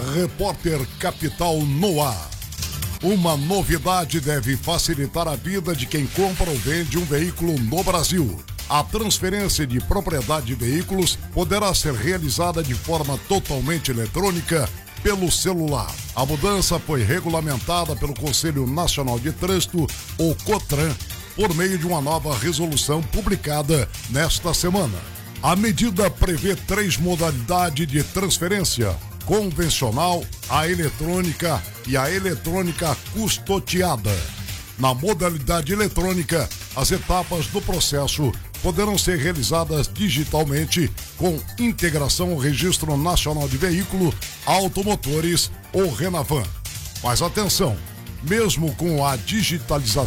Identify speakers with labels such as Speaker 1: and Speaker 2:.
Speaker 1: Repórter Capital no ar. Uma novidade deve facilitar a vida de quem compra ou vende um veículo no Brasil. A transferência de propriedade de veículos poderá ser realizada de forma totalmente eletrônica pelo celular. A mudança foi regulamentada pelo Conselho Nacional de Trânsito, o COTRAN, por meio de uma nova resolução publicada nesta semana. A medida prevê 3 modalidades de transferência: convencional, a eletrônica e a eletrônica custodiada. Na modalidade eletrônica, as etapas do processo poderão ser realizadas digitalmente com integração ao Registro Nacional de Veículo, Automotores ou Renavan. Mas atenção, mesmo com a digitalização